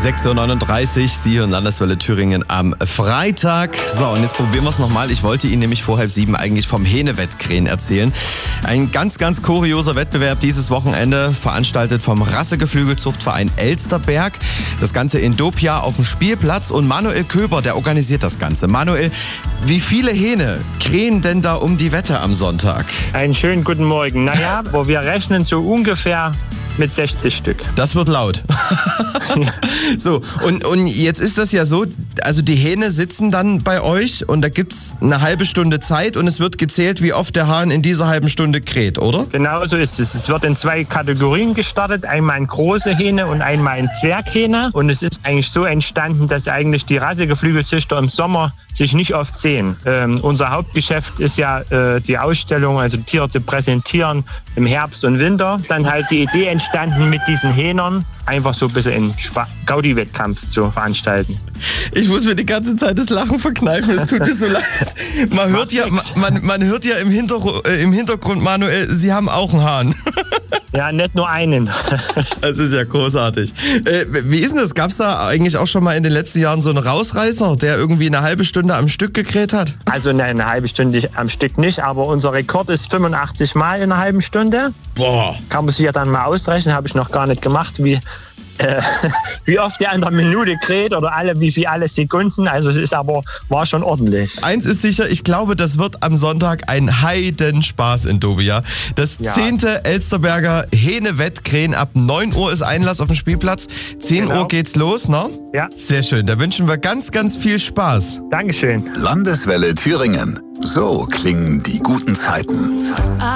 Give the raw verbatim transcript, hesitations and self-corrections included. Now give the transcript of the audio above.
sechs Uhr neununddreißig, Sie hören Landeswelle Thüringen am Freitag. So, und jetzt probieren wir es nochmal. Ich wollte Ihnen nämlich vor halb sieben eigentlich vom Hähne-Wettkrähen erzählen. Ein ganz, ganz kurioser Wettbewerb dieses Wochenende, veranstaltet vom Rassegeflügelzuchtverein Elsterberg. Das Ganze in Dopia auf dem Spielplatz. Und Manuel Köber, der organisiert das Ganze. Manuel, wie viele Hähne krähen denn da um die Wette am Sonntag? Einen schönen guten Morgen. Naja, wo wir rechnen so ungefähr mit sechzig Stück. Das wird laut. So, und, und jetzt ist das ja so, also die Hähne sitzen dann bei euch und da gibt's eine halbe Stunde Zeit und es wird gezählt, wie oft der Hahn in dieser halben Stunde kräht, oder? Genau so ist es. Es wird in zwei Kategorien gestartet. Einmal eine große Hähne und einmal eine Zwerghähne. Und es ist eigentlich so entstanden, dass eigentlich die Rassegeflügelzüchter im Sommer sich nicht oft sehen. Ähm, unser Hauptgeschäft ist ja äh, die Ausstellung, also Tiere zu präsentieren im Herbst und Winter. Dann halt die Idee entstanden, mit diesen Hähnern einfach so ein bisschen einen Gaudi-Wettkampf zu veranstalten. Ich muss mir die ganze Zeit das Lachen verkneifen, es tut mir so leid. Man hört ja, man, man hört ja im, Hinter, äh, im Hintergrund, Manuel, Sie haben auch einen Hahn. Ja, nicht nur einen. Das ist ja großartig. Äh, wie ist denn das? Gab es da eigentlich auch schon mal in den letzten Jahren so einen Rausreißer, der irgendwie eine halbe Stunde am Stück gekräht hat? Also ne, eine halbe Stunde am Stück nicht, aber unser Rekord ist fünfundachtzig Mal in einer halben Stunde. Boah. Kann man sich ja dann mal ausrechnen, habe ich noch gar nicht gemacht, wie, äh, wie oft der an der Minute kräht oder alle, wie viel alle Sekunden. Also es ist aber, war schon ordentlich. Eins ist sicher, ich glaube, das wird am Sonntag ein Heidenspaß in Dopia. Das Ja. zehnte Elsterberger Hähne-Wettkrähen. Ab neun Uhr ist Einlass auf dem Spielplatz. zehn Genau. Uhr geht's los, ne? Ja. Sehr schön. Da wünschen wir ganz, ganz viel Spaß. Dankeschön. Landeswelle Thüringen. So klingen die guten Zeiten.